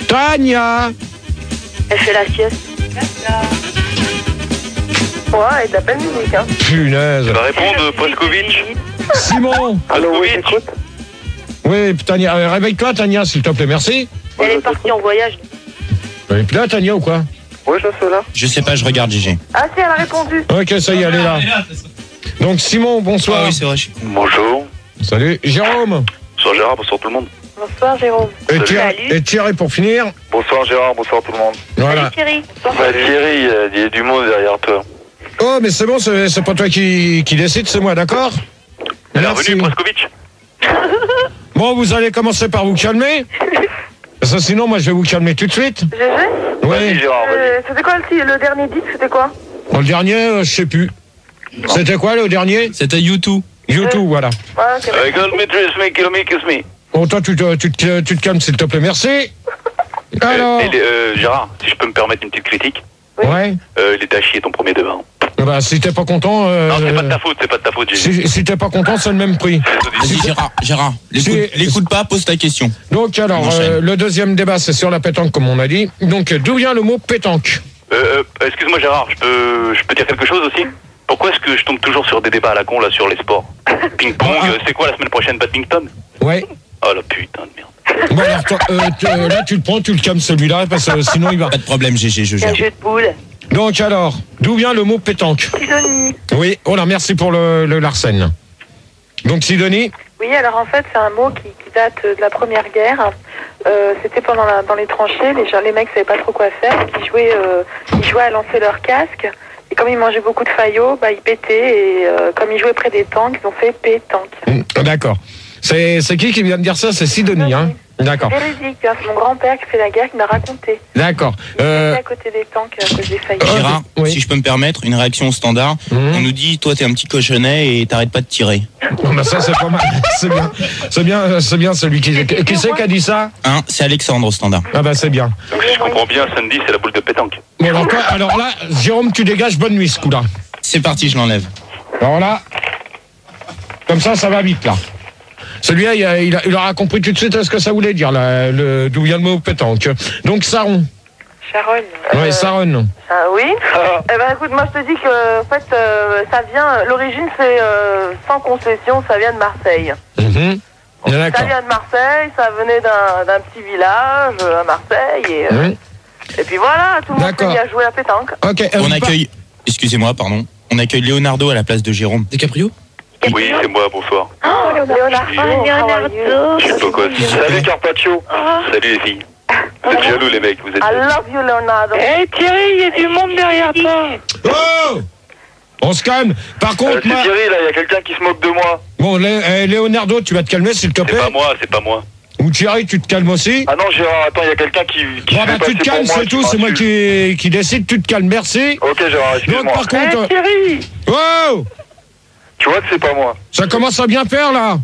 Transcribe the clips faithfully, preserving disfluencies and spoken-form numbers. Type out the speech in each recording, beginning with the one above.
Tania. Elle fait la sieste. Ouais, elle est de la belle musique, hein. Punaise. Tu vas répondre, Poskovic. Simon. Allô, oui, j'écoute. Oui, Tania, euh, réveille-toi, Tania, s'il te plaît, merci. Elle est partie en voyage. Et puis là, Tania ou quoi? Oui, je suis là. Je sais pas, je regarde G G. Ah si, elle a répondu. Ok, ça y est, elle est là. Donc Simon, bonsoir. Ah oui, c'est vrai, je suis con. Bonjour. Salut. Jérôme. Bonsoir Gérard, bonsoir tout le monde. Bonsoir Jérôme. Et Thierry, Salut. et Thierry pour finir. Bonsoir Gérard, bonsoir tout le monde. Voilà. Salut Thierry. Bah Thierry, il y a du monde derrière toi. Oh, mais c'est bon, c'est c'est pas toi qui, qui décide, c'est moi, d'accord? Bienvenue, Poskovic. Bon, vous allez commencer par vous calmer. Parce que sinon, moi, je vais vous calmer tout de suite. G G Oui. Gérard, vas-y. euh, C'était quoi le, le dernier disque? C'était quoi? Bon, le dernier, euh, je sais plus. C'était quoi le dernier? C'était YouTube. YouTube, voilà. Ouais, ok. Euh, Girl me, dress me, kill me, kiss me. Bon, toi, tu te, tu te, tu te calmes, s'il te plaît, merci. Alors. Euh, et les- euh, Gérard, si je peux me permettre une petite critique. Ouais. Euh, il était à chier ton premier débat. Bah, si t'es pas content. Euh, Non, c'est pas de ta faute, c'est pas de ta faute, j'ai Si, si t'es pas content, c'est le même prix. Vas-y, Gérard, Gérard, l'écoute Si- l'écoute pas, pose ta question. Donc, alors, On enchaîne. euh, le deuxième débat, c'est sur la pétanque, comme on a dit. Donc, d'où vient le mot pétanque? Euh, euh, excuse-moi Gérard, je peux, je peux dire quelque chose aussi? Pourquoi est-ce que je tombe toujours sur des débats à la con là sur les sports? Ping-pong, Ah. euh, c'est quoi la semaine prochaine, badminton? Ouais. Oh la putain de merde. Bon, alors, toi, euh, t- euh, là, tu le prends, tu le calmes celui-là, parce que sinon, il va. Pas de problème, G G, je C'est un gère. jeu de boules. Donc, alors, d'où vient le mot pétanque? Sidonie. Oui, oh là, merci pour le, le Larsen. Donc, Sidonie? Oui, alors en fait, c'est un mot qui, qui date de la Première Guerre. Euh, C'était pendant la, dans les tranchées, les, gens, les mecs savaient pas trop quoi faire, donc ils jouaient, euh, ils jouaient à lancer leur casque. Et comme ils mangeaient beaucoup de faillots, bah, ils pétaient. Et euh, comme ils jouaient près des tanks, ils ont fait pétanque. Mm, D'accord. C'est c'est qui qui vient de dire ça? C'est Sidonie, hein? D'accord. C'est véridique, hein, c'est mon grand-père qui fait la guerre qui m'a raconté. D'accord. Il Euh, était à côté des tanks à cause des faillots. Euh, Gérard, oui. si je peux me permettre, une réaction au standard. Mhm. On nous dit, toi, t'es un petit cochonnet et t'arrêtes pas de tirer. oh, bah, ça, c'est pas mal. C'est bien. C'est bien, c'est bien celui qui. Qui c'est qui a dit ça? Hein, c'est Alexandre au standard. Ah, bah, c'est bien. Donc si je comprends bien, samedi c'est la boule de pétanque. Bon, alors, quoi, alors là, Jérôme, tu dégages, bonne nuit, ce coup-là. C'est parti, je l'enlève. Alors là, comme ça, ça va vite, là. Celui-là, il, a- il, a- il aura compris tout de suite ce que ça voulait dire, là, le, d'où vient le mot pétanque. Donc, Saron. Sharon. Ouais, euh, Saron. ah oui. Eh ben écoute, moi je te dis que en fait, euh, ça vient. L'origine c'est euh, sans concession, ça vient de Marseille. Mhm. Ça D'accord. vient de Marseille, ça venait d'un d'un petit village euh, à Marseille et, euh, Oui. et puis voilà, tout le monde s'est D'accord. mis à jouer à pétanque. Ok. euh, On pas- accueille, excusez-moi, pardon. On accueille Leonardo à la place de Jérôme. DiCaprio? Oui, c'est moi, bonsoir. Oh, Leonardo, Leonardo. Je sais pas quoi. Salut Carpaccio. Salut les filles. Vous êtes jaloux les mecs, vous êtes I jaloux. love you, Leonardo. Eh Thierry, il y a du monde derrière toi. Oh, on se calme. Par Euh, contre, c'est moi... Thierry là, il y a quelqu'un qui se moque de moi. Bon, Lé- eh, Leonardo, tu vas te calmer, s'il te C'est plaît. pas moi, c'est pas moi. Ou Thierry, tu te calmes aussi. Ah non Gérard, attends, il y a quelqu'un qui, qui Bon, se bah, fait tu te passer calmes, pour moi, c'est tout. qui C'est moi m'insulte. qui, qui décide. Tu te calmes, merci. Ok Gérard, Donc, excuse-moi. par Eh contre... Thierry. Oh, Tu vois que c'est pas moi. ça commence à bien faire, là.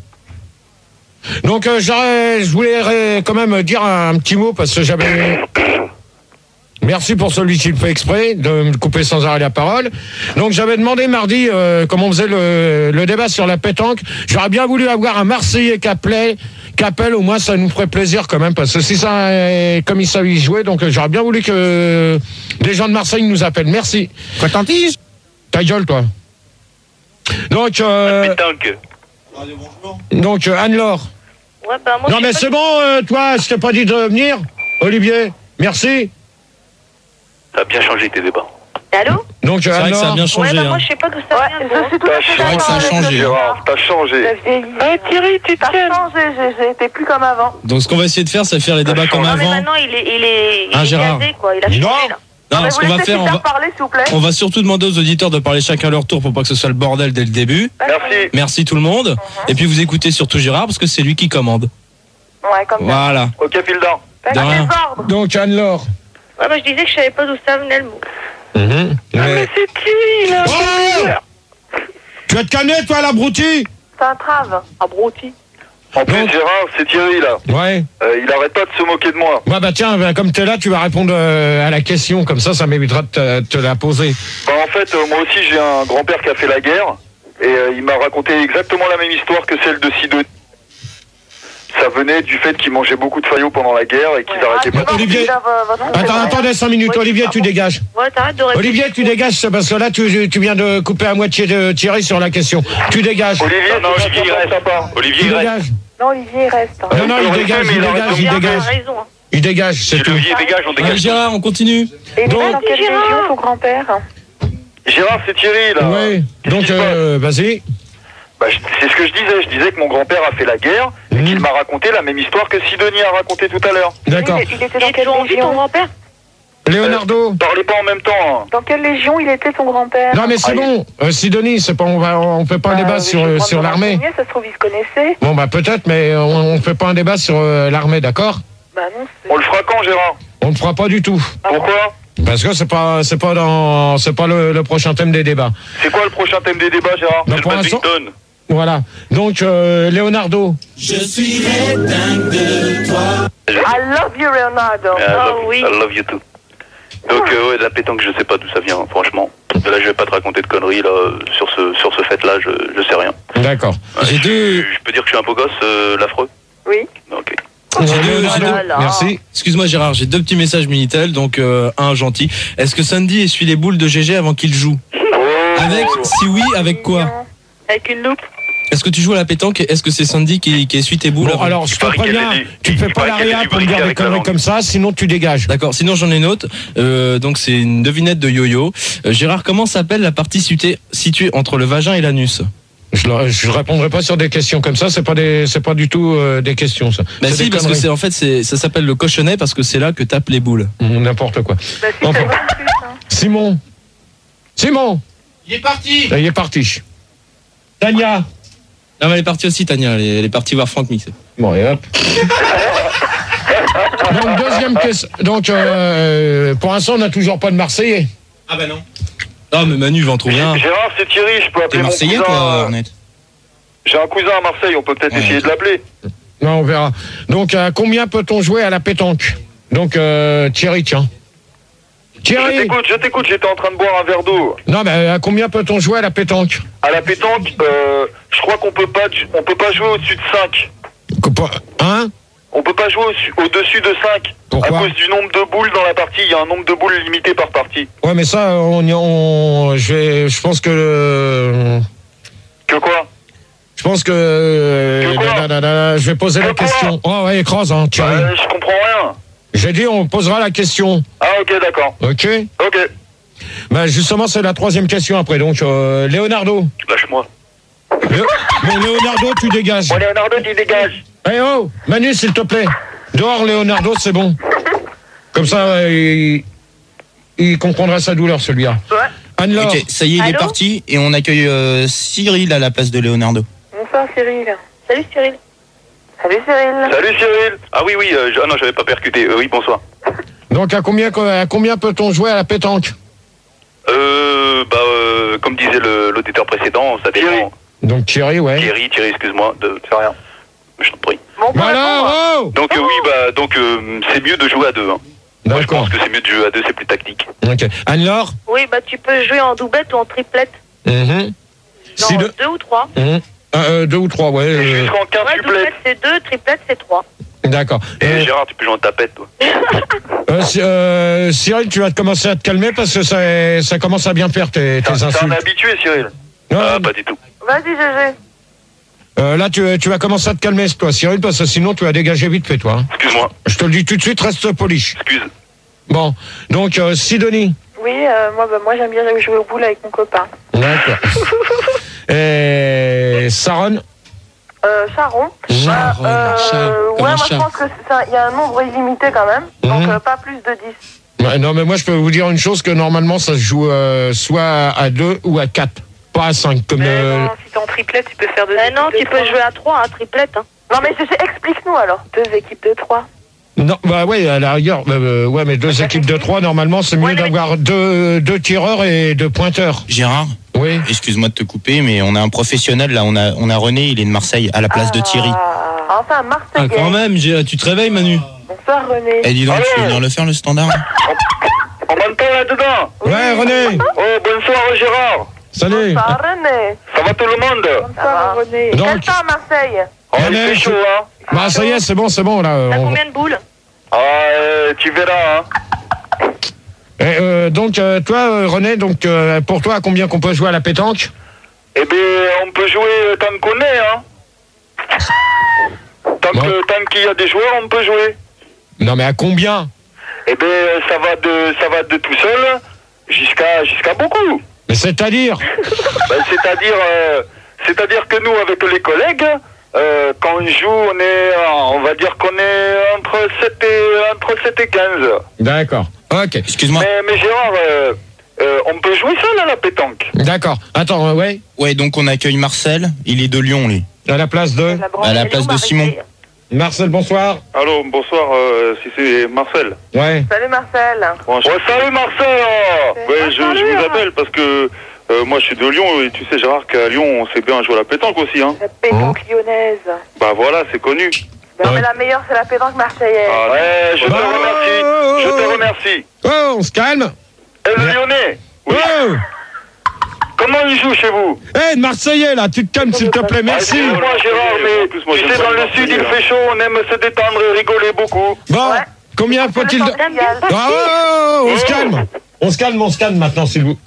Donc, euh, j'aurais- je voulais euh, quand même dire un, petit mot, parce que j'avais... Merci pour celui qui le fait exprès, de me couper sans arrêt la parole. Donc, j'avais demandé mardi, euh, comme on faisait le, le débat sur la pétanque, j'aurais bien voulu avoir un Marseillais qui appelait, qui appelle, au moins ça nous ferait plaisir quand même, parce que si ça, euh, comme ils savent y jouer, donc euh, j'aurais bien voulu que des gens de Marseille nous appellent. Merci. Quoi t'en dis? Ta gueule, toi. Donc, euh, Pétanque. donc euh, Anne-Laure. Ouais, bah, moi, Non, je mais sais c'est pas- bon, euh, toi, je t'ai pas dit de venir, Olivier. Merci. Ça a bien changé tes débats. Allô? Donc, C'est vrai que ça a Anne-Laure. bien changé. Ouais, bah, moi hein. je sais pas d'où ça vient. Je suis tout T'as à fait changé. vrai que ça a d'accord avec changé. le Gérard, t'as changé. T'as vieilli. Eh Thierry, tu te T'as calmes. changé, j'ai- j'ai été plus comme avant. Donc ce qu'on va essayer de faire, c'est faire les débats comme Non mais avant. maintenant il est, il est, il Ah, est Gérard. gazé, quoi, il a changé Non. là. Non, mais ce vous qu'on va laissez faire, on Peter va, parler s'il vous plaît. on va surtout demander aux auditeurs de parler chacun à leur tour pour pas que ce soit le bordel dès le début. Merci. Merci tout le monde. Et puis vous écoutez surtout Gérard parce que c'est lui qui commande. Ouais, comme ça. Voilà. Ok, file d'or. Faites de rien. des ordres. Donc, Anne-Laure. Ouais, moi je disais que je savais pas d'où ça venait le mot. Mhm. Mais Ouais. c'est qui là? Oh, tu vas te calmer, toi, l'abruti. C'est un trave. Abruti. En plus, Donc- Gérard, c'est Thierry là. Ouais. Euh, il arrête pas de se moquer de moi. Ouais, bah tiens, bah, comme t'es là, tu vas répondre euh, à la question. Comme ça, ça m'évitera de te, te la poser. Bah, en fait, euh, moi aussi, j'ai un grand-père qui a fait la guerre. Et euh, il m'a raconté exactement la même histoire que celle de Sidonie. ça venait du fait qu'ils mangeaient beaucoup de faillots pendant la guerre et qu'ils Ouais. arrêtaient Ah, pas. Olivier. déjà, va- va- non, c'est Attends, vrai. attendez cinq minutes. Oui, Olivier, ah tu bon. dégages. Ouais, t'arrêtes de répéter. Olivier, tu dégages, c'est parce que là, tu, tu viens de couper à moitié de Thierry sur la question. Tu dégages. Olivier, Non, non, c'est Olivier, il pas reste. sympa. Olivier, Tu il reste. dégages. Non, Olivier, il reste. hein. Non, non, il dégage, il dégage, il Gérard a dégage. raison. hein. Il dégage, c'est Si tout. Olivier dégage, on Allez, dégage. Gérard, on continue. Et il Donc- est dans quelle Gérard. région, ton grand-père? Gérard, c'est Thierry, là. Oui, Qu'est-ce donc, qui se passe euh, vas-y. Bah, je- c'est ce que je disais. Je disais que mon grand-père a fait la guerre et Mhm. qu'il m'a raconté la même histoire que Sidonie a raconté tout à l'heure. D'accord. Il, il était dans Et quelle tu as envie ton légion? grand-père? Leonardo. Parlez pas en même temps. Hein. Dans quelle légion il était, ton grand-père? Non, mais c'est Ah, bon. Euh, Sidonie, c'est pas, on va, on fait pas un Bah, débat oui, sur, je euh, crois sur me l'armée. renseigner, Ça se trouve, ils se connaissaient. Bon, bah, peut-être, mais on, on fait pas un débat sur euh, l'armée, d'accord? Bah non, c'est... On le fera quand, Gérard? On ne fera pas du tout. Pourquoi? Parce que c'est pas, c'est pas dans, c'est pas le, le prochain thème des débats. C'est quoi le prochain thème des débats, Gérard? Bah, C'est pour le l'instant, Paddington. voilà. Donc, euh, Leonardo. I love you, Leonardo. I Ah love, oui. I love you too. Donc, euh, ouais, la pétanque, je sais pas d'où ça vient, franchement. Là, je vais pas te raconter de conneries, là, sur ce, sur ce fait-là, je, je sais rien. D'accord. Ouais, J'ai je, deux- je peux dire que je suis un beau gosse, euh, l'affreux? Oui. Ok. J'ai deux- j'ai Leonardo, deux- Voilà. merci. Excuse-moi Gérard, j'ai deux petits messages Minitel, donc euh, un gentil. Est-ce que Sandy essuie les boules de G G avant qu'il joue? Avec, si oui, avec quoi? Avec une loupe. Est-ce que tu joues à la pétanque? Est-ce que c'est Sandy qui, qui essuie tes boules? Bon, avant- alors, je te parie qu'elle préviens, a dit- tu il fais pas paraît la qu'elle a réa dit pour me dire briquer des avec la conneries langue. comme ça, sinon tu dégages. D'accord, sinon j'en ai une autre. Euh, donc c'est une devinette de yo-yo. Euh, Gérard, comment s'appelle la partie située, située entre le vagin et l'anus? Je, le- je répondrai pas sur des questions comme ça, c'est pas des, c'est pas du tout euh, des questions, ça. Bah C'est si, des parce que conneries. c'est en fait c'est ça s'appelle le cochonnet parce que c'est là que tapent les boules. Mmh, n'importe quoi. Bah si, Enfin. c'est vrai en plus, hein. Simon. Simon. Il est parti. Il est parti. Tania. Non mais elle est partie aussi Tania, elle est, elle est partie voir Franck mixer. Bon, et hop. Donc, deuxième question. Donc, euh, pour l'instant, on n'a toujours pas de Marseillais. Ah bah non. Ah mais Manu va en trouver un. Gérard, c'est Thierry, je peux T'es appeler mon Marseillais, cousin. toi, euh, Ornette? J'ai un cousin à Marseille, on peut peut-être Ouais. essayer de l'appeler. Non, on verra. Donc, à combien peut-on jouer à la pétanque? Donc, euh, Thierry, tiens. Je Thierry. t'écoute, je t'écoute, j'étais en train de boire un verre d'eau. Non, mais à combien peut-on jouer à la pétanque? À la pétanque, euh, je crois qu'on peut pas, on peut pas jouer au-dessus de cinq. Hein? On peut pas jouer au- au-dessus de cinq. Pourquoi? À cause du nombre de boules dans la partie, il y a un nombre de boules limité par partie. Ouais, mais ça, on, y- on je, vais, je pense que. euh, Que quoi? Je pense que. euh, Que quoi? da, da, da, da, je vais poser Que la quoi? question. Oh, ouais, écrase, hein, Thierry. Bah, je comprends rien. J'ai dit, on posera la question. Ah ok, d'accord. Ok? Ok. Bah, justement, c'est la troisième question après. Donc, euh, Leonardo. Lâche-moi. Léo- Bon, Leonardo, tu dégages. Bon, Leonardo, tu dégages. Eh oh, Manu, s'il te plaît. Dehors, Leonardo, c'est bon. Comme ça, euh, il, il comprendra sa douleur, celui-là. Ouais. Anne-Laure. Ok, ça y est, il est Allô parti et on accueille euh, Cyril à la place de Leonardo. Bonsoir, Cyril. Salut Cyril. Salut, Cyril. Salut Cyril. Ah oui, oui, euh, je- ah non, j'avais pas percuté. Euh, oui, bonsoir. Donc, à combien, à combien peut-on jouer à la pétanque? Euh, bah, euh, comme disait le- l'auditeur précédent, ça Thierry. dépend. Donc, Thierry, ouais. Thierry, Thierry, excuse-moi, de C'est rien. je t'en prie. Bon, on peut Voilà, répondre. oh Donc euh, oui, bah, donc euh, c'est mieux de jouer à deux. Hein. Moi, je D'accord. pense que c'est mieux de jouer à deux, c'est plus tactique. Ok. Anne-Laure. Oui, bah tu peux jouer en doublette ou en triplette. Mhm. Genre Si le- deux ou trois. Mhm. Ah, euh, deux ou trois, ouais. Et euh, jusqu'en quinze Ouais, duplex. doublette c'est deux, triplette c'est trois. D'accord. Et Euh, Gérard, tu peux jouer en tapette, toi. euh, C- euh, Cyril, tu vas te commencer à te calmer parce que ça, ça commence à bien faire tes, tes C'est un insultes. habitué, Cyril. Non, Ah, pas du tout. Vas-y, Gégé. euh, là, tu, tu vas commencer à te calmer, toi, Cyril, parce que sinon, tu vas dégager vite fait, toi. hein. Excuse-moi, Je te le dis tout de suite, reste poli. excuse. Bon, donc, euh, Sidonie. Oui, euh, moi, bah, moi j'aime bien jouer au boule avec mon copain. D'accord. Et Saron. Euh, Charon. Charon, Euh, chat, ouais, comme un moi je chat. pense que c'est ça, il y a un nombre illimité quand même, donc Mhm. euh, pas plus de dix. Ouais, non, mais moi, je peux vous dire une chose, que normalement, ça se joue euh, soit à deux ou à quatre, pas à cinq, comme... Mais euh, non, si t'es en triplette, tu peux faire deux Bah équipes non, de tu peux trois. jouer à trois, à triplette. Hein. Non mais Gégé, explique-nous alors. Deux équipes de trois. Non, bah ouais, à la rigueur, euh, ouais, mais deux équipes de trois, normalement, c'est mieux Ouais, mais- d'avoir deux, deux tireurs et deux pointeurs. Gérard, Oui. excuse-moi de te couper, mais on a un professionnel là, on a, on a René, il est de Marseille, à la place de Thierry. Ah, enfin, Ah, Marseillais. quand même, j'ai- tu te réveilles Manu. Bonsoir René. Eh dis donc, Allô tu veux venir le faire le standard? On m'entend là-dedans. Ouais, René. Oh, bonsoir Gérard. Salut. Bonsoir René. Ça va tout le monde? Bonsoir René. Donc- Quel temps à Marseille? Oh, il René, fait chaud, hein. Bah ça y est, c'est bon, c'est bon là. T'as on- combien de boules? Ah, euh, tu verras, hein. Et, euh, donc euh, toi, euh, René, donc euh, pour toi, à combien qu'on peut jouer à la pétanque? Eh bien, on peut jouer tant qu'on est, hein. Tant Ouais. que- tant qu'il y a des joueurs, on peut jouer. Non mais à combien? Eh bien, ça va de, ça va de tout seul jusqu'à, jusqu'à beaucoup. Mais c'est-à-dire? Ben, c'est-à-dire, euh, c'est-à-dire que nous, avec les collègues, euh, quand on joue, on est, on va dire qu'on est entre sept et, entre sept et quinze. D'accord. Ok. Excuse-moi. Mais, mais Gérard, euh, euh, on peut jouer seul à la pétanque. D'accord. Attends, euh, ouais. Ouais, donc on accueille Marcel. Il est de Lyon, lui. À la place de À la place de Simon. Marcel, bonsoir. Allô, bonsoir, euh, si c'est Marcel. Ouais. Salut Marcel. Bon, je- Ouais, salut Marcel. Ouais, je, je salut, vous hein. appelle parce que euh, moi je suis de Lyon et tu sais Gérard qu'à Lyon on sait bien jouer à la pétanque aussi, hein. La pétanque lyonnaise. Bah voilà, c'est connu. Ben, Ouais. mais la meilleure, c'est la pétanque marseillaise. Ah, Ouais, je te Bah, remercie. Je te remercie. Oh, on se calme. Et le Ouais. Lyonnais, Oh. comment il joue chez vous? Eh, Marseillais, là, tu te calmes, s'il te plaît, merci. Excuse-moi Gérard, mais En plus, moi, tu j'aime sais, pas dans les le sud, il Marseillais, fait chaud, on aime se détendre et rigoler beaucoup. Bon, Ouais. combien faut-il de... T'aimes bien Ah, oh, oh, on se calme. On se calme, on se calme maintenant, s'il vous...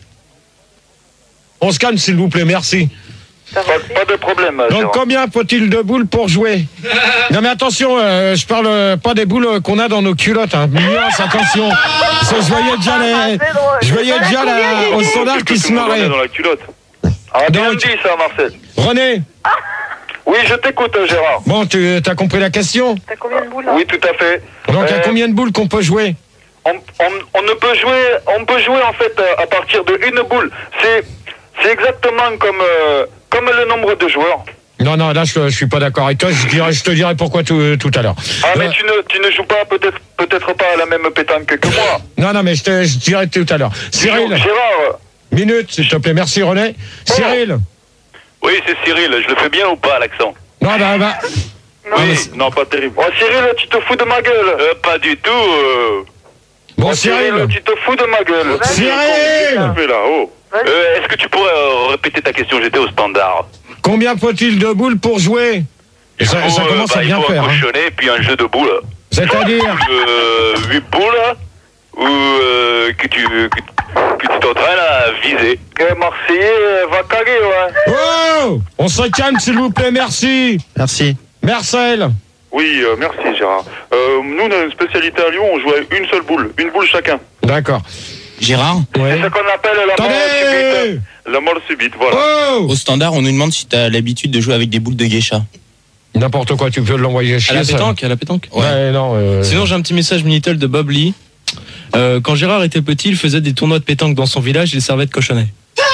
On se calme, s'il vous plaît, merci. Ça va, Pas, pas de problème, Donc, Gérard. combien faut-il de boules pour jouer? Non, mais attention, euh, je parle euh, pas des boules euh, qu'on a dans nos culottes, hein. Nuance, attention. Parce que je voyais déjà les... c'est drôle. Je voyais déjà la... au standard qui se marrait. dans la culotte. Ah, bien Donc- dit ça, Marcel. René, Oui, je t'écoute, Gérard. bon, tu as compris la question? T'as combien de boules là? Oui, tout à fait. Donc, à Euh, combien de boules qu'on peut jouer? on, on, on ne peut jouer, on peut jouer en fait euh, à partir de une boule. C'est, c'est exactement comme, euh, comme le nombre de joueurs. Non, non, là, je, je suis pas d'accord avec toi. Je, dirais, je te dirai pourquoi tout, tout à l'heure. Ah, mais Euh, tu ne, tu ne joues pas peut-être, peut-être pas à la même pétanque que moi. Non, non, mais je te je dirai tout à l'heure. Tu joues- Cyril, Gérard, minute, s'il te plaît. Merci, René. Cyril. Oui, c'est Cyril, je le fais bien ou pas l'accent? Non, bah, bah. Non. Oui, non, pas terrible. oh, Cyril, tu te fous de ma gueule. Euh, pas du tout. Euh... Bon, Oh, Cyril. tu te fous de ma gueule. Cyril. Je fais là, oh. Vas-y. Euh, Est-ce que tu pourrais euh, répéter ta question? J'étais au standard. Combien faut-il de boules pour jouer? Et ça, Il faut, ça euh, commence bah, à bien il faut faire. un hein. cochonnet puis un jeu de boules. C'est-à-dire. Euh, huit boules ou euh, que tu que, que tu t'entraînes à viser. Que Marseillais euh, va caguer, ouais. Oh, on se calme, s'il vous plaît. Merci. Merci. Marcel. Oui, euh, merci Gérard. Euh, nous, on a une spécialité à Lyon, on joue à une seule boule, une boule chacun. D'accord. Gérard, Ouais. C'est ce qu'on appelle la mort subite. Attendez. La mort subite, voilà. Oh, au standard, on nous demande si t'as l'habitude de jouer avec des boules de geisha. n'importe quoi, tu peux l'envoyer À chier. la ça. pétanque, à la pétanque. Ouais, non. euh, Sinon, j'ai un petit message Minitel de Bob Lee. Euh, quand Gérard était petit, il faisait des tournois de pétanque dans son village, il servait de cochonnet.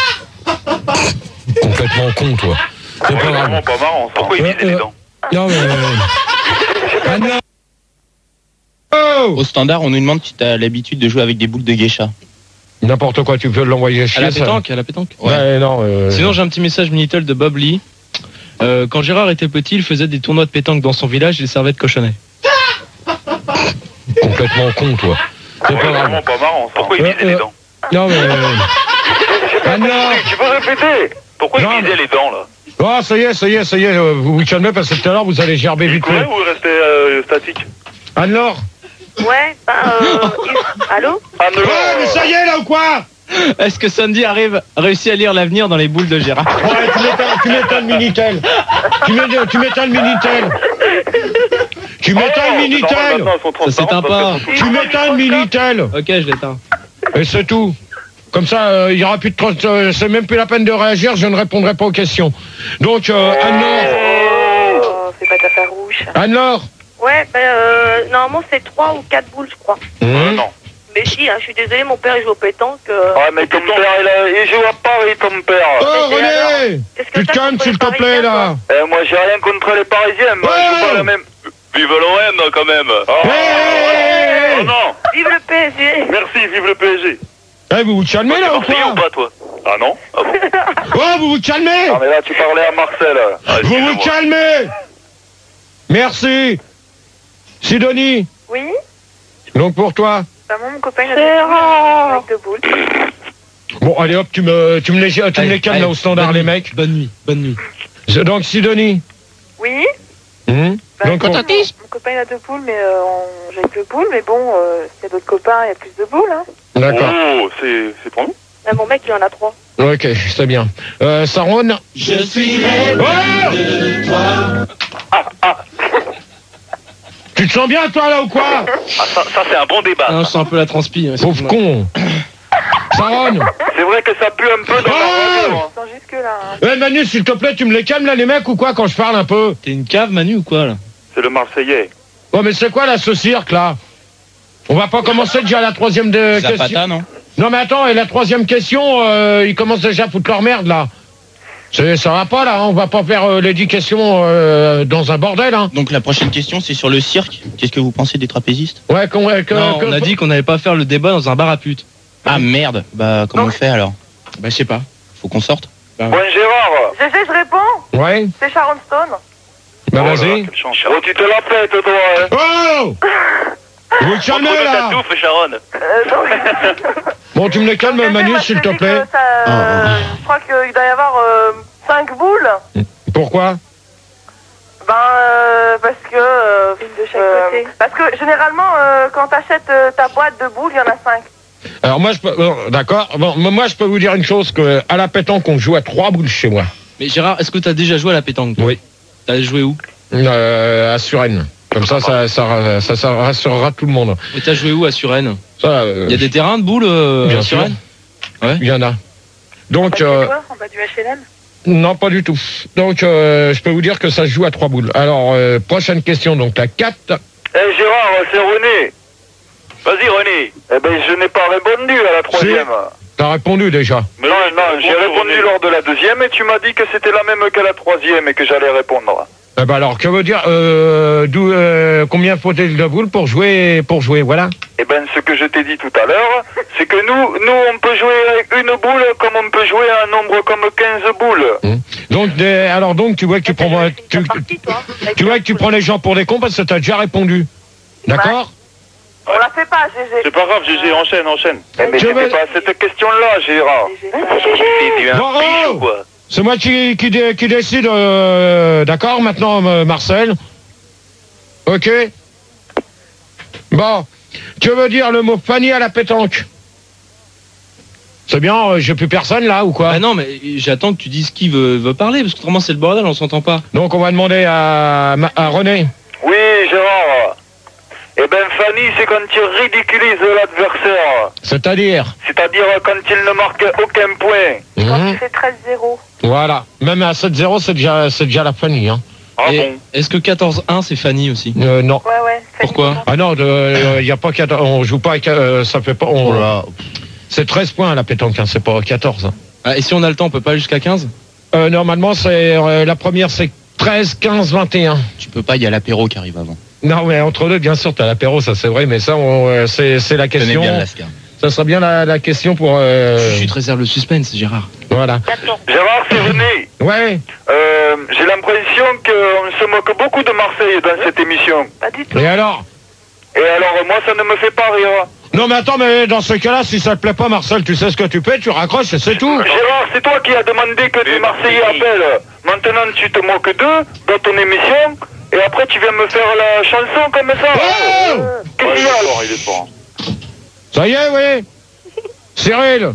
complètement con, toi. C'est Ouais, pas grave. vraiment pas marrant ça. Pourquoi il Ouais, visait les euh, dents? Non, mais. Ah, non. Oh, Au standard, on nous demande si t'as l'habitude de jouer avec des boules de geisha. n'importe quoi, tu peux l'envoyer À chier. la ça. pétanque, à la pétanque. Ouais, non. euh, Sinon, j'ai un petit message Minitel de Bob Lee. Euh, quand Gérard était petit, il faisait des tournois de pétanque dans son village, il servait de cochonnet. complètement con, toi. C'est Ouais, pas grave. vraiment pas marrant ça. Pourquoi il Euh, visait euh, les dents? Non, mais. Ah, non. Tu peux répéter? Pourquoi non, il visait les dents là? Oh, ça y est, ça y est, ça y est, euh, vous vous calmez parce que tout à l'heure, vous allez gerber Il vite courait fait. ou il restait euh, statique? Anne-Laure. Ouais, ben, euh, il- allô? Ah, ne- Ouais, mais ça y est, là, ou quoi? Est-ce que Sandy arrive, réussit à lire l'avenir dans les boules de Gérard? Ouais, tu m'étonnes, tu m'étonnes, Minitel. Tu m'étonnes, tu m'étonnes, Minitel. Tu m'étonnes, Oh, Minitel. Maintenant, elles sont Ça, c'est transparentes un parce pas. qu'elles sont Tu m'étonnes, Minitel. Ok, je l'éteins. Et c'est tout. Comme ça, euh, il y aura plus de trans- euh, c'est même plus la peine de réagir, je ne répondrai pas aux questions. Donc, euh, Anne-Laure. Oh, c'est pas ta farouche. Anne-Laure. Ouais, ben, euh, normalement, c'est trois ou quatre boules, je crois. Euh, non. Mais si, hein, je suis désolé, mon père, il joue au pétanque. euh, Ouais, mais ton père, il, a, il joue à Paris, ton père. Oh, Mais René. qu'est-ce que Tu te t'as calmes, contre s'il les te plaît, Parisiens, là. Eh, moi, j'ai rien contre les Parisiens, moi, Ouais. je joue pas à la même. Vive l'O M quand même. Oh, Hey. oh non. Vive le P S G! Merci, vive le P S G. Eh, vous vous calmez, T'es là, ou Marseillais ou quoi? pas toi? Ah non? Ah bon? Oh, vous vous calmez. Non, mais là, tu parlais à Marcel. Ah, Vous vous excusez-moi. calmez. Merci. Sidonie. Oui? Donc, pour toi. Bah, moi, mon copain, il a des avec deux boules. Bon, allez, hop, tu me, tu me les, tu me Allez, les calmes, allez, là, au standard, bonne les nuit, mecs. Bonne nuit, bonne nuit. Donc, Sidonie. Oui? Hum Bah, Donc, mon, on- mon copain il a deux boules, mais euh, on... j'ai deux boules, mais bon, euh, s'il y a d'autres copains, il y a plus de boules. Hein. D'accord. Oh, c'est c'est pour nous. Là, mon mec, il en a trois. Ok, c'est bien. Euh, Saron. Je suis aimé Oh de toi. Tu te sens bien, toi, là, ou quoi? Ah, ça, ça c'est un bon débat. Ah, je sens un peu la transpi. ouais, Pauvre excuse-moi. con. Saron. C'est vrai que ça pue un peu dans Oh la radio. Ils sont jusque là. Hein. Eh, Manu, s'il te plaît, tu me les calmes, là, les mecs, ou quoi, quand je parle un peu? T'es une cave, Manu, ou quoi, là? C'est le Marseillais. Oh, mais c'est quoi, là, ce cirque, là? On va pas commencer déjà la troisième de question. Zapata, non? Non, mais attends, et la troisième question, euh, ils commencent déjà à foutre leur merde, là. C'est- Ça va pas, là, hein, on va pas faire euh, les dix questions euh, dans un bordel, hein. Donc la prochaine question, c'est sur le cirque. Qu'est-ce que vous pensez des trapézistes? Ouais, qu'on... ouais, que, Non, que- on a dit qu'on n'allait pas faire le débat dans un bar à pute. Ah merde. Bah comment on fait alors? Bah, je sais pas. Faut qu'on sorte. Bon, Gérard. G G, je réponds. Ouais, C'est Sharon Stone. bah Oh là vas-y. là, quelle chance. Oh, tu te la pètes, toi. Hein. Oh Vous le calmez, Entre là. ta touffe, Sharon. Euh, non. Bon, tu me les calmes, G G, Manu, parce s'il que te j'ai plaît. que ça, euh, Je crois qu'il doit y avoir euh, cinq boules. Pourquoi? Ben, euh, parce que... euh, Une de chaque euh, côté. Parce que généralement, euh, quand t'achètes euh, ta boîte de boules, il y en a cinq. Alors moi, je peux... bon, d'accord. Bon, moi, je peux vous dire une chose, que à la pétanque, on joue à trois boules chez moi. Mais Gérard, est-ce que t'as déjà joué à la pétanque, toi? Oui. T'as joué où? Euh, à Suresnes. Comme ça, ça, ça, ça, ça rassurera tout le monde. Et t'as joué où à Suresnes? Ça, euh, Il y a des terrains de boules euh, bien à sûr. Suresnes? Ouais. Il y en a. En bas Donc, du euh, joueur, en bas du H L M. non, pas du tout. Donc, euh, je peux vous dire que ça se joue à trois boules. Alors, euh, prochaine question, donc la quatre. Eh Gérard, c'est René. Vas-y, René. Eh ben, je n'ai pas répondu à la troisième. T'as répondu déjà. Mais non, oui, non, mais j'ai bon, répondu René. lors de la deuxième et tu m'as dit que c'était la même que la troisième et que j'allais répondre. Eh ben alors, que veut dire euh, d'où, euh, combien faut-il de boules pour jouer, pour jouer, voilà. Eh ben, ce que je t'ai dit tout à l'heure, c'est que nous, nous, on peut jouer avec une boule comme on peut jouer à un nombre comme quinze boules. Donc, des- alors donc, tu vois que tu prends, tu, tu vois que tu prends les gens pour des cons parce que t'as déjà répondu. D'accord? On la fait pas, G G. C'est pas grave, G G, enchaîne, enchaîne. Eh, mais Je c'était vais- pas cette question-là, Gérard. T'es t'es un Bravo. bichou, quoi. C'est moi qui, qui, dé- qui décide, euh, d'accord, maintenant, euh, Marcel. Ok? Bon. Que veut dire le mot Fanny à la pétanque? C'est bien, euh, j'ai plus personne là ou quoi? Ah non, mais j'attends que tu dises qui veut, veut parler, parce que autrement c'est le bordel, on s'entend pas. Donc on va demander à, Ma- à René. Oui, Gérard. Eh ben, Fanny, c'est quand tu ridiculises l'adversaire. C'est-à-dire? C'est-à-dire quand il ne marque aucun point. Quand Mhm. tu fais treize zéro. Voilà. Même à sept zéro, c'est déjà, c'est déjà la Fanny. Hein. Ah Et bon? est-ce que quatorze un c'est Fanny aussi? Euh, non. Ouais, ouais. Fanny, Pourquoi? non. Ah non, il euh, y a pas quatorze, on joue pas avec, euh, ça fait pas, on- c'est treize points la pétanque, hein, c'est pas quatorze. hein. Ah, et si on a le temps, on peut pas aller jusqu'à quinze? Euh, normalement, c'est, euh, la première c'est treize, quinze, vingt et un. Tu peux pas, il y a l'apéro qui arrive avant. Non, mais entre deux, bien sûr, t'as l'apéro, ça c'est vrai, mais ça, on, euh, c'est, c'est la Tenez question. bien le lascar. Ça sera bien la, la question pour, euh, Je te réserve le suspense, Gérard. voilà. Gérard, c'est René. Ouais. Euh, j'ai l'impression qu'on se moque beaucoup de Marseille dans cette émission. Pas du tout. Et alors? Et alors, moi, ça ne me fait pas rire. Non, mais attends, mais dans ce cas-là, si ça te plaît pas, Marcel, tu sais ce que tu fais, tu raccroches et c'est tout. Gérard, c'est toi qui as demandé que des Marseillais appellent. Maintenant, tu te moques d'eux dans ton émission. Et après, tu viens me faire la chanson comme ça. Oh! Qu'est-ce qu'il y a alors? Il est fort. Ça y est, oui. Cyril.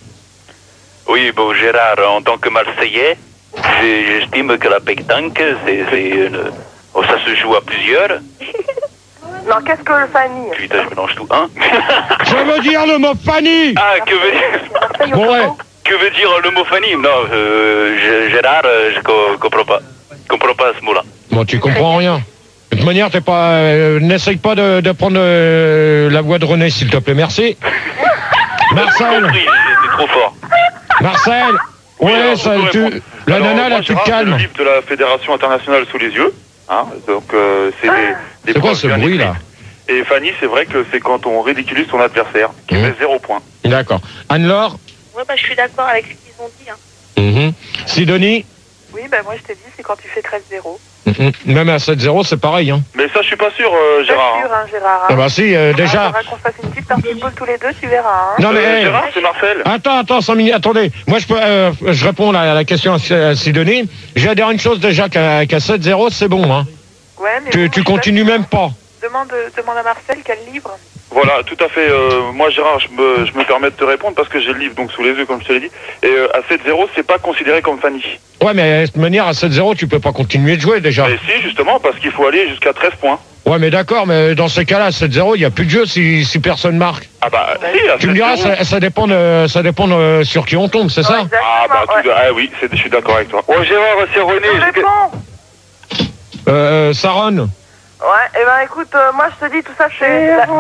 Oui, bon, Gérard, en tant que Marseillais, j'ai- j'estime que la pétanque, c'est c'est une... oh, ça se joue à plusieurs. Non, qu'est-ce que le Fanny? Putain, je mélange tout. Hein? Je veux dire le mot Fanny. Ah, que veut dire... Marseille au Bon, ouais. Congo. Que veut dire le mot Fanny? Non, euh, G- Gérard, euh, je co- comprends pas. Je comprends pas ce mot-là. Bon, tu comprends rien. De toute manière, t'es pas, euh, n'essaye pas de, de prendre euh, la voix de René, s'il te plaît. Merci. Marcel. Oui, c'est trop fort. Marcel. Ouais, ça, tu, la nana, là, tu te J'ai le calmes. livre de la Fédération internationale sous les yeux. Hein, donc, euh, c'est des, des C'est quoi preuves ce bien bruit, écrites. là? Et Fanny, c'est vrai que c'est quand on ridiculise son adversaire, qui Mmh. fait zéro point. D'accord. Anne-Laure. Ouais, bah, je suis d'accord avec ce qu'ils ont dit. Hein. Mhm. Sidonie. Oui, bah moi je t'ai dit, c'est quand tu fais treize zéro. Mhm. Même à sept zéro, c'est pareil. Hein. Mais ça, je suis pas sûr, euh, Pas Gérard. sûr, hein, Gérard. Hein. Ah bah si, euh, Ah, déjà. faudra qu'on fasse une petite partie de boule tous les deux, tu verras. Hein. Non mais. Euh, hey, Gérard, c'est Marcel. Attends, attends, cinq minutes, attendez. Moi, je peux, euh, je réponds à la, à la question à Sidonie. Je vais dire une chose déjà, qu'à qu'à sept zéro, c'est bon. Hein. Ouais, mais Tu, bon, tu je- continues même pas. Demande, demande à Marcel quel livre. Voilà, tout à fait. Euh, moi, Gérard, je me, je me permets de te répondre parce que j'ai le livre donc sous les yeux, comme je te l'ai dit. Et euh, à sept zéro, c'est pas considéré comme Fanny. Ouais, mais de toute manière, à sept zéro, tu peux pas continuer de jouer déjà. Et si, justement, parce qu'il faut aller jusqu'à treize points. Ouais, mais d'accord, mais dans ces cas-là, à sept zéro, il n'y a plus de jeu si, si personne marque. Ah bah, si, à Tu me diras, sept zéro. ça, ça dépend, de, ça dépend de sur qui on tombe, c'est ça? Ah bah, tout, ouais. ah oui, c'est- je suis d'accord avec toi. Oh, Gérard, c'est René. Je j'ai- réponds. Euh, Saron. Ouais, et ben écoute, euh, moi je te dis tout ça, c'est la-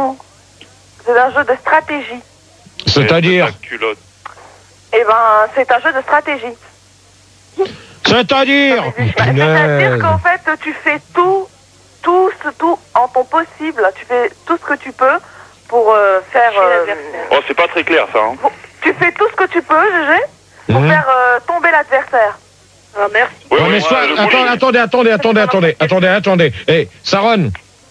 c'est un jeu de stratégie. C'est-à-dire? Ta culotte. Et ben c'est un jeu de stratégie. C'est-à-dire? Bah, C'est-à-dire qu'en fait tu fais tout, tout, ce- tout en ton possible. Tu fais tout ce que tu peux pour euh, faire. euh, Oh, c'est pas très clair, ça. Hein. pour- tu fais tout ce que tu peux, Gégé, pour Mhm. faire euh, tomber l'adversaire. Ah merci. Ouais, Non, ouais, mais moi, soit, je attends, voulais- attendez, attendez, attendez, attendez, attendez, attendez. Eh, Saron.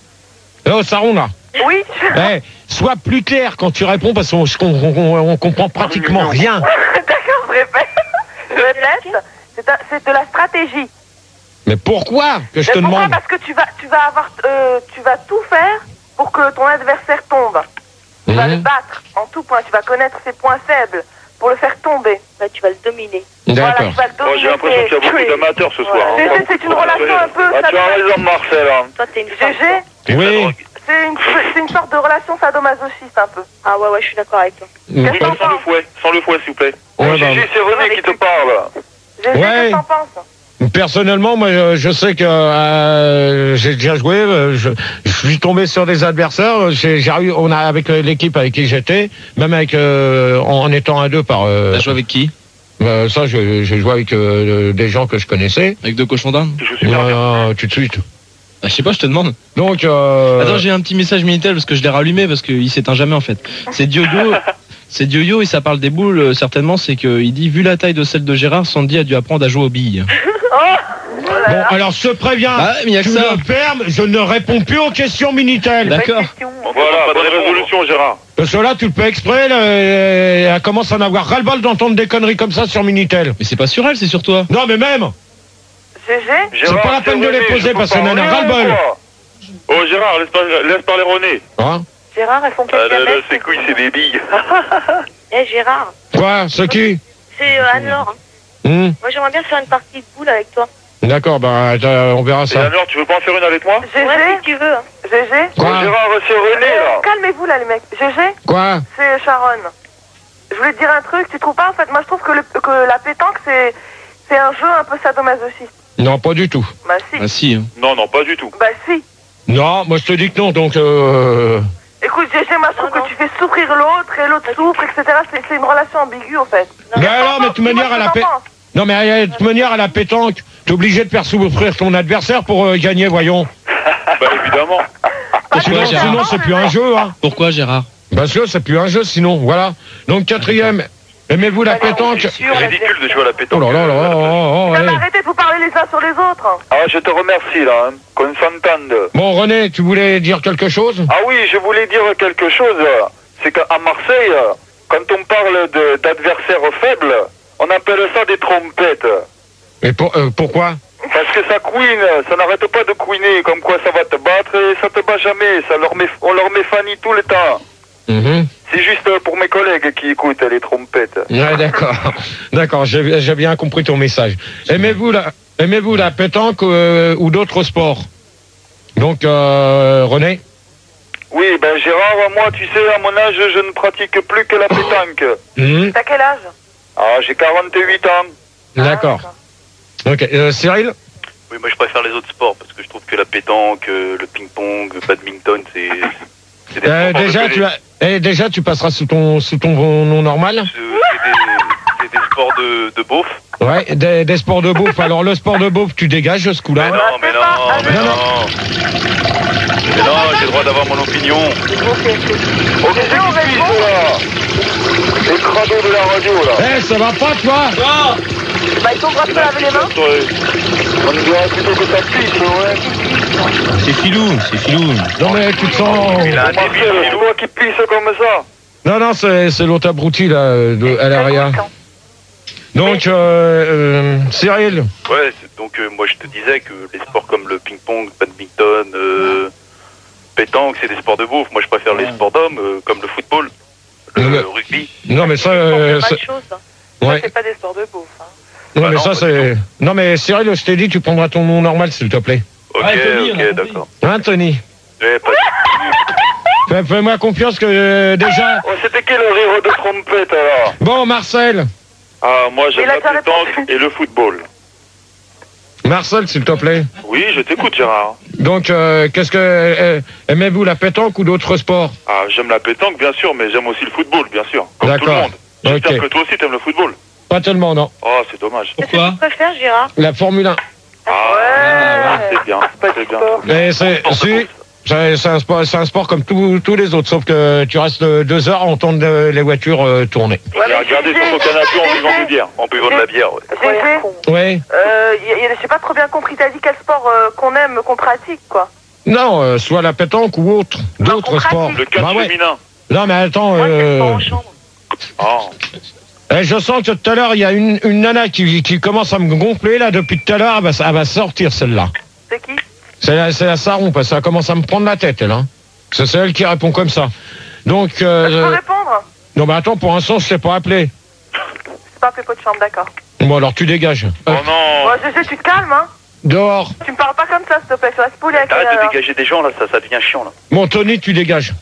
Oh, Saron, là. Oui. Eh, sois plus clair quand tu réponds parce qu'on on, on, on comprend pratiquement rien. D'accord, je répète. Je répète. C'est un- c'est de la stratégie. Mais pourquoi que je Mais te pourquoi? demande? Parce que tu vas, tu vas avoir, euh, tu vas tout faire pour que ton adversaire tombe. Tu vas Mhm. le battre en tout point. Tu vas connaître ses points faibles pour le faire tomber. Bah, tu vas le dominer. Voilà, D'accord. tu vas le Oh, dominer. j'ai l'impression qu'il y a beaucoup Oui. d'amateurs ce soir. hein. C'est- c'est- c'est une relation un peu. Ah, tu as raison, Marcel. Hein. Toi, t'es une Gégé, Oui. c'est une, c'est une sorte de relation sadomasochiste un peu. Ah ouais, ouais, je suis d'accord avec toi. Mm. Qu'est-ce que t'en Sans le penses? fouet, sans le fouet, s'il vous plaît. Ouais, Oh, Gégé, bah, c'est René qui te parle. Gégé, Ouais. qu'est-ce que t'en penses? Personnellement, moi, je je sais que euh, j'ai déjà joué. euh, Je, je suis tombé sur des adversaires. J'ai j'ai eu, on a avec euh, l'équipe avec qui j'étais, même avec euh, en, en étant à deux par. Euh, T'as joué avec qui? euh, ça, je- j'ai joué avec euh, des gens que je connaissais. Avec deux cochons d'Inde? Je suis bien. Euh, tout de suite. Ah, je sais pas, je te demande. Donc. Euh, Attends, j'ai un petit message Minitel parce que je l'ai rallumé parce qu'il s'éteint jamais en fait. C'est Dioyo. C'est Dioyo et ça parle des boules, euh, certainement. C'est qu'il dit, vu la taille de celle de Gérard, Sandy a dû apprendre à jouer aux billes. Bon, alors je te préviens. Ah, mais il y a que tu ça. me fermes, je ne réponds plus aux questions Minitel. D'accord. Voilà, bonne résolution, Gérard. Parce que là, tu le fais exprès, là, et elle commence à en avoir ras-le-bol d'entendre des conneries comme ça sur Minitel. Mais c'est pas sur elle, c'est sur toi. Non, mais même. Gégé, C'est pas la peine de les René, poser je parce peux qu'on en a parler, ras-le-bol. ou quoi? Oh, Gérard, laisse, pas- laisse parler René. Hein? Gérard, elles font Ah, quel là, là, diamètre? ses couilles, c'est des billes. Eh Gérard, Quoi? C'est qui? c'est euh, Anne-Laure. hein. Hmm. Moi j'aimerais bien faire une partie de boule avec toi. D'accord, bah, euh, on verra Et ça. alors, tu veux pas en faire une avec moi? Gégé, Ouais, si tu veux. hein. Gégé. Oh, Quoi? Gérard, c'est René, Eh, là. calmez-vous là les mecs. Gégé, Quoi? c'est Sharon. Je voulais te dire un truc, tu trouves pas en fait? Moi je trouve que, le, que la pétanque c'est c'est un jeu un peu sadomasochiste. Non, pas du tout. Bah si. Ah si. hein. Non, non, pas du tout. Bah si. Non, moi je te dis que non, donc euh... Écoute Gégé, moi je trouve Non, non. que tu fais souffrir l'autre et l'autre souffre, et cetera. C'est c'est une relation ambiguë en fait. Mais alors, mais de toute manière, à la paix. Non, mais euh, de toute manière, à la pétanque, t'es obligé de faire souffrir ton adversaire pour euh, gagner, voyons. Bah, évidemment. Sinon, Gérard. sinon c'est plus un jeu, hein. Pourquoi Gérard? Parce que c'est plus un jeu, sinon, voilà. Donc, quatrième, aimez-vous la pétanque? C'est ridicule de jouer à la Oh pétanque. là là là là, oh, oh, Non, mais allez. arrêtez de vous parler les uns sur les autres. Ah, je te remercie, là, hein, qu'on s'entende. Bon, René, tu voulais dire quelque chose? Ah oui, je voulais dire quelque chose. C'est qu'à Marseille, quand on parle de- d'adversaires faibles, on appelle ça des trompettes. Et pour, euh, pourquoi? Parce que ça couine, ça n'arrête pas de couiner, comme quoi ça va te battre et ça te bat jamais. Ça leur met, on leur met Fanny tout le temps. Mhm. C'est juste pour mes collègues qui écoutent les trompettes. Ouais, d'accord. D'accord, j'ai j'ai bien compris ton message. Aimez-vous la, aimez-vous la pétanque euh, ou d'autres sports? Donc, euh, René? Oui, ben Gérard, moi, tu sais, à mon âge, je ne pratique plus que la pétanque. Mhm. T'as quel âge? Ah, j'ai quarante-huit ans. D'accord. Ok, euh, Cyril? Oui, moi je préfère les autres sports parce que je trouve que la pétanque, euh, le ping-pong, le badminton, c'est. c'est des Euh, sports déjà, préférés. tu as, eh, déjà, tu passeras sous ton, sous ton nom normal? Euh, C'est des, c'est des sports de, de beauf. Ouais, des, des sports de beauf. Alors, le sport de beauf, tu dégages ce Mais coup-là. non, mais c'est non, pas- mais non, non. Mais non, j'ai le droit d'avoir mon opinion. Oh, qu'est-ce qui pisse, là? Les crados de la radio, là. Eh, ça va pas, toi? Bah ils t'ont droit de te laver les mains. On dirait plutôt que ça pisse, ouais. C'est filou, c'est filou. Non, mais tu te sens... Il a un Marcel, débile, c'est toi qui pisse comme ça. Non, non, c'est c'est l'autre abruti, là, de, à l'arrière. Donc, euh, euh, Cyril, Ouais, c'est- donc euh, moi je te disais que les sports comme le ping-pong, badminton, euh, pétanque, c'est des sports de beauf. Moi je préfère les sports d'hommes euh, comme le football, le Mais- rugby. Non, mais ça. C'est euh, pas c'est- de choses. Ça, ouais. c'est pas des sports de beauf. Hein. Non, Bah mais non, ça, pas c'est. Non, mais Cyril, je t'ai dit, tu prendras ton nom normal, s'il te plaît. Ok, Ouais, Tony, on a ok, compris. d'accord. Hein, Tony? Ouais, pas- Fais- Fais-moi confiance que euh, déjà. Oh, c'était quel rire de trompette alors? Bon, Marcel. Ah, moi Il j'aime a la déjà pétanque répondu. et le football. Marcel, s'il te plaît. Oui, je t'écoute Gérard. Donc, euh, qu'est-ce que. euh, aimez-vous la pétanque ou d'autres sports? Ah, j'aime la pétanque bien sûr, mais j'aime aussi le football bien sûr, comme tout le D'accord. monde. J'espère Ok. que toi aussi t'aimes le football. Pas tellement, non. Oh, c'est dommage. Qu'est-ce que Pourquoi tu préfères, Gérard? La Formule un. Ah, Ouais. c'est bien, Pas c'est de bien. sport. Mais c'est. Sport de Si. course. C'est c'est un sport, c'est un sport comme tous tous les autres, sauf que tu restes euh, deux heures à entendre euh, les voitures euh, tourner. Et regardez sur son canapé en buvant du bière. En buvant de la bière, ouais. Gégé, Ouais. euh, y a- y a- j'ai pas trop bien compris. T'as dit quel sport euh, qu'on aime, qu'on pratique, quoi. Non, euh, soit la pétanque ou autre, d'autres on sports. pratique. Le catch Bah ouais. féminin. Non, mais attends. Moi, c'est le Euh... sport en chambre. Ah, eh, je sens que tout à l'heure, il y a une, une nana qui, qui commence à me gonfler là depuis tout à l'heure. Elle va, elle va sortir celle-là. C'est qui? C'est la, c'est la Saron parce que ça commence à me prendre la tête, elle. Hein. C'est c'est elle qui répond comme ça. Donc, euh, Je peux euh, répondre? non, mais attends, pour l'instant, je t'ai pas appelé. C'est pas appelé pot de chambre, d'accord. Bon, alors tu dégages. oh Euh, non. Bon, Gégé, tu te calmes, hein. dehors. Tu me parles pas comme ça, s'il te plaît. Tu vas se pouler avec les Arrête de nanas. dégager des gens là, ça, ça devient chiant là. Bon, Tony, tu dégages.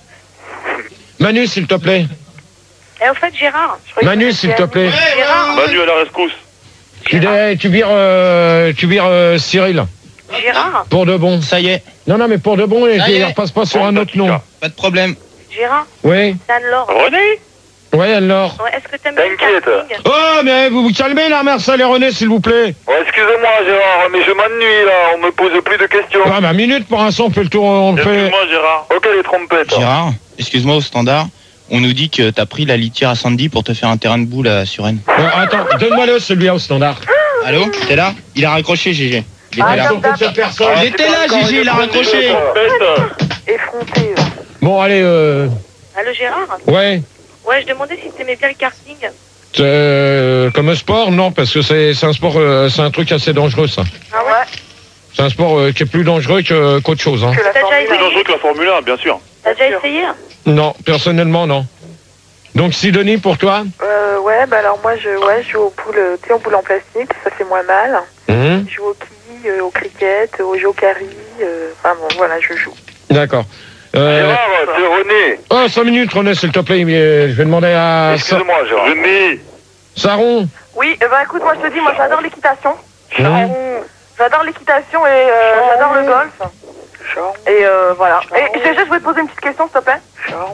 Manu, s'il te plaît. Et au fait, Gérard, Je croyais que Manu, c'était s'il te plaît. Gérard, Manu à la rescousse. Tu, dé- tu vires, euh, tu vires euh, Cyril. Gérard, Pour de bon. Ça y est, Non, non, mais pour de bon, et Ça tu y est. ne repasses pas sur un autre nom. pas de problème. Gérard, Oui. c'est Anne-Laure. René. Oui, alors. Ouais, est-ce que t'aimes bien le T'inquiète. karting? Oh, mais vous vous calmez là, Marcel et René, s'il vous plaît. Oh, excusez-moi Gérard, mais je m'ennuie là, on me pose plus de questions. Ah, bah, minute pour l'instant, on fait le tour, on le fait. Excuse-moi Gérard. Ok les trompettes. Gérard, excuse-moi au standard. On nous dit que t'as pris la litière à Sandy pour te faire un terrain de boule à Suresnes. Euh, attends, donne-moi-le, celui-là au standard. Allô, t'es là? Il a raccroché, Gégé. Il Ah, était là. comme d'hab. cette personne. Il était là, Gégé, il a raccroché. Effronté. euh. Bon, allez, euh. Allô, Gérard? Ouais. Ouais, je demandais si t'aimais bien le karting. Euh, comme un sport, non, parce que c'est c'est un sport, euh, c'est un truc assez dangereux, ça. Ah ouais? C'est un sport euh, qui est plus dangereux que- qu'autre chose. Hein. Que la T'as déjà Formule Plus essayé? dangereux que la Formule un, bien sûr. T'as déjà essayé? Non, personnellement, non. Donc, Sidonie, pour toi Euh, ouais, bah alors moi, je, ouais, je joue aux poules, euh, tu sais, aux poules en plastique, ça fait moins mal. Mhm. Je joue au quilles, euh, au cricket, au jokari, euh, enfin bon, voilà, je joue. D'accord. Euh, Gérard, c'est René. oh, cinq minutes, René, s'il te plaît. mais je vais demander à Sa- Excuse-moi Gérard. René. Saron. Oui, euh, bah écoute, moi je te dis, moi j'adore l'équitation. Mhm. J'adore l'équitation et euh, j'adore le golf. Et euh, voilà. Et Gégé, je voulais te poser une petite question, s'il te plaît.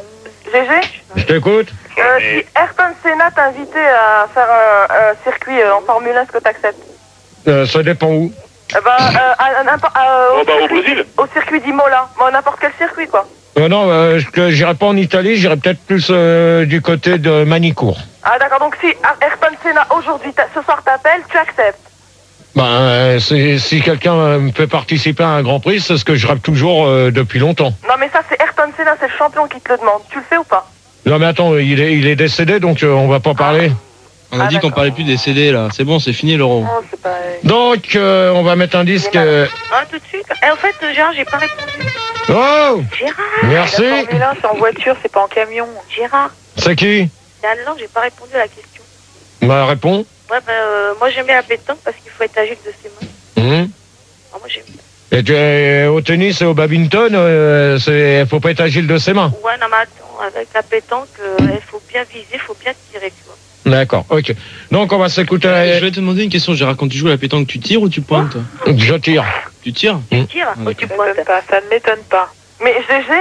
Gégé, Je t'écoute. euh, si Ayrton Senna t'invitait à faire un, un circuit euh, en Formule un, est-ce que t'acceptes? Euh, ça dépend où. Eh ben, euh, à- à n'importe- à- Oh, bah, au circuit- Brésil. Au circuit d'Imola. Bon, n'importe quel circuit, quoi. Euh, non, euh, je- j'irai pas en Italie, j'irai peut-être plus euh, du côté de Manicourt. Ah, d'accord. Donc, si Ayrton Senna, aujourd'hui, t'a- ce soir, t'appelle, tu acceptes? Ben, euh, c'est- si quelqu'un euh, me fait participer à un Grand Prix, c'est ce que je rêve toujours euh, depuis longtemps. Non, mais ça, c'est Ayrton Senna, c'est le champion qui te le demande. Tu le fais ou pas? Non, mais attends, il est, il est décédé, donc euh, on va pas parler. On a Ah, dit qu'on d'accord. parlait plus des C D là. C'est bon, c'est fini l'euro. Non, c'est pas... Donc, euh, on va mettre un disque. euh, Ah, tout de suite. Et en fait, Gérard, j'ai pas répondu. Oh, Gérard, merci. La Formule un, c'est en voiture, c'est pas en camion. Gérard, C'est qui? c'est Anne-Laure, j'ai pas répondu à la question. Bah, réponds. Ouais, bah, euh, moi j'aime bien la pétanque parce qu'il faut être agile de ses mains. Mhm. Ah, moi j'aime. Et tu es au tennis et au badminton, euh, c'est, faut pas être agile de ses mains. Ouais, non, mais attends, avec la pétanque, euh, il faut bien viser, il faut bien tirer, tu vois. D'accord, ok. Donc, on va s'écouter. Je vais te demander une question, Gérard. Quand tu joues à la pétanque, tu tires ou tu pointes toi? Je tire. Tu tires? Tu tires ou tu Ça pointes? m'étonne pas, ça ne m'étonne pas. Mais Gégé,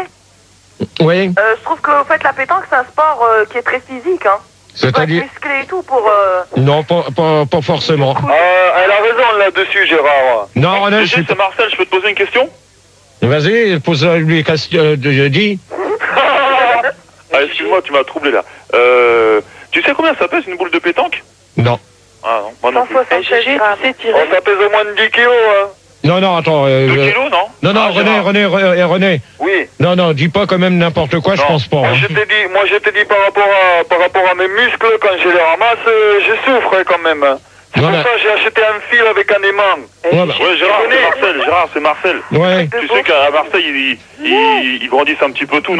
Oui, euh, je trouve que, en fait, la pétanque, c'est un sport euh, qui est très physique, hein. Tu dois être c'est-à-dire. musclé et tout pour... euh, Non, pas, pas, pas forcément. Euh, elle a raison là-dessus Gérard. Non, René, je suis C'est Marcel, je peux te poser une question? Vas-y, pose-lui question euh, de jeudi. Ah, excuse-moi, tu m'as troublé là. Euh, tu sais combien ça pèse une boule de pétanque? Non. Ah non, moi non cent plus. soixante-seize grammes. Oh, ça pèse au moins de dix kilos, hein. Non, non, attends. euh, deux euh, kilos, non? Non, non, Ah, René, Gérard. René, René, René. Oui. Non, non, dis pas quand même n'importe quoi, je Non. pense pas. Moi, hein. je t'ai dit, moi, je t'ai dit par rapport à, par rapport à mes muscles, quand je les ramasse, euh, je souffre hein, quand même. C'est Voilà. pour ça que j'ai acheté un fil avec un aimant. Ouais, bah, Ouais, Gérard, c'est Marcel. Gérard, c'est Marcel. ouais. Tu sais qu'à Marseille, ils, ils, ils grandissent un petit peu tout.